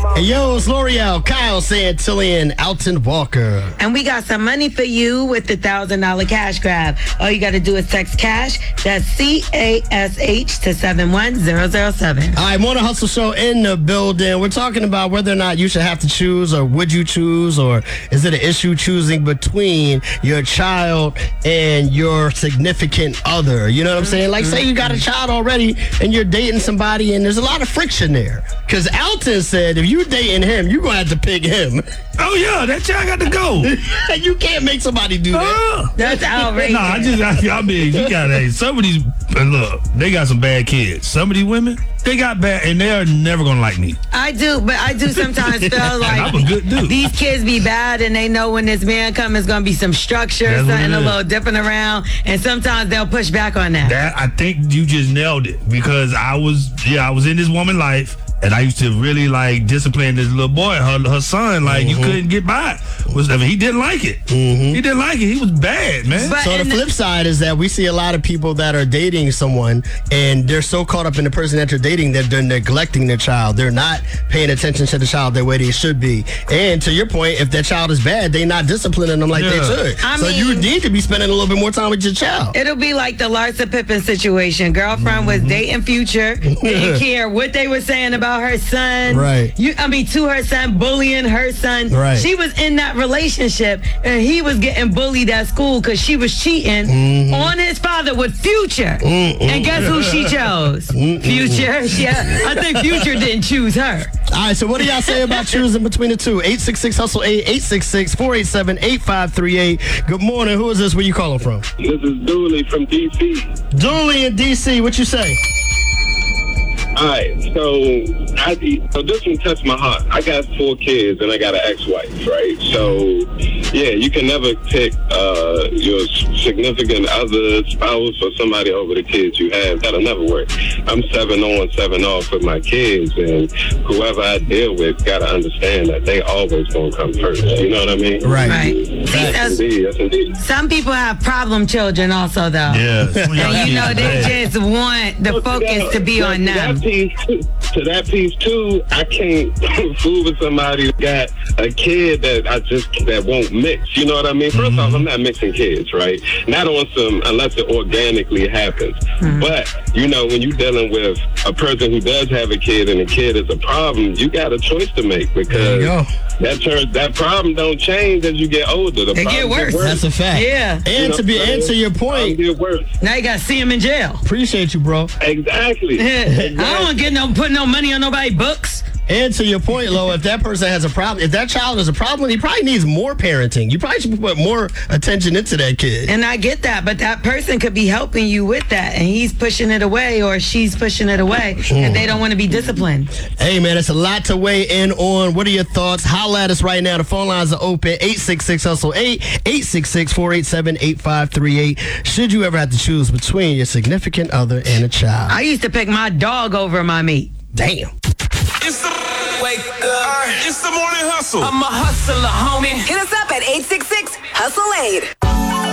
Hey, yo, it's L'Oreal, Kyle Santillan, Alton Walker. And we got some money for you with the $1,000 cash grab. All you got to do is text cash. That's CASH to 71007. All right, Morning Hustle Show in the building. We're talking about whether or not you should have to choose, or would you choose, or is it an issue choosing between your child and your significant other? You know what I'm saying? Like, say you got a child already and you're dating somebody and there's a lot of friction there. Because Alton said if you dating him, you're going to have to pick him. Oh, yeah, that child got to go. You can't make somebody do that. That's outrageous. I mean, you got some of these, look, they got some bad kids. Some of these women, they got bad, and they're never going to like me. I do, but I do sometimes feel like I'm a good dude. These kids be bad, and they know when this man comes, it's going to be some structure, That's something a little different around, and sometimes they'll push back on that. I think you just nailed it, because I was in this woman's life. And I used to really discipline this little boy, her son. You couldn't get by. He didn't like it. He didn't like it. He was bad, man. So the flip side is that we see a lot of people that are dating someone and they're so caught up in the person that they're dating that they're neglecting their child. They're not paying attention to the child the way they should be. And to your point, if that child is bad, they're not disciplining them like they should. So you need to be spending a little bit more time with your child. It'll be like the Larsa Pippen situation. Girlfriend was dating Future, didn't care what they were saying about her son. Right. To her son, bullying her son. Right. She was in that relationship and he was getting bullied at school because she was cheating on his father with Future. And guess who she chose? Future. Yeah. I think Future didn't choose her. All right, so what do y'all say about choosing between the two? 866-HUSTLE-8, 866-487-8538. Good morning. Who is this? Where you calling from? This is Dooley from D.C. Dooley in D.C. What you say? All right, so this one touched my heart. I got 4 kids and I got an ex-wife, right? So, yeah, you can never pick your significant other, spouse, or somebody over the kids you have. That'll never work. I'm 7 on, 7 off with my kids, and whoever I deal with got to understand that they always going to come first. You know what I mean? Right. Yes, indeed. Some people have problem children also, though. Yeah. And they just want the focus to be on them. To that piece too, I can't fool with somebody who got a kid that won't mix. You know what I mean? First off, I'm not mixing kids, right? Not on unless it organically happens. But when you're dealing with a person who does have a kid and the kid is a problem, you got a choice to make, because that problem don't change as you get older. It get worse. That's a fact. Yeah. And to your point, get worse. Now you got to see him in jail. Appreciate you, bro. Exactly. I don't want to put no money on nobody's books. And to your point, Lo, if that person has a problem, if that child has a problem, he probably needs more parenting. You probably should put more attention into that kid. And I get that, but that person could be helping you with that, and he's pushing it away or she's pushing it away, and they don't want to be disciplined. Hey, man, it's a lot to weigh in on. What are your thoughts? Holla at us right now. The phone lines are open. 866-HUSTLE-8, 866-487-8538. Should you ever have to choose between your significant other and a child? I used to pick my dog over my meat. Damn. It's the Morning Hustle. I'm a hustler, homie. Hit us up at 866-HUSTLE-8.